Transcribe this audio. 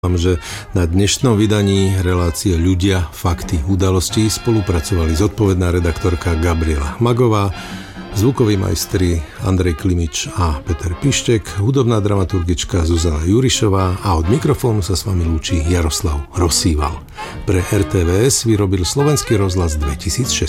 Že na dnešnom vydaní relácie Ľudia, fakty, udalosti spolupracovali zodpovedná redaktorka Gabriela Magová, zvukoví majstri Andrej Klimič a Peter Pištek, hudobná dramaturgička Zuzana Jurišová a od mikrofónu sa s vami lúči Jaroslav Rosíval. Pre RTVS vyrobil Slovenský rozhlas 2016.